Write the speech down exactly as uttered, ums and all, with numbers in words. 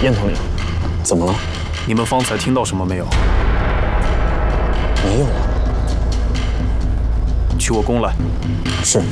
燕统领，怎么了？ 你们方才听到什么没有？ 没有啊。 去我宫来。 是。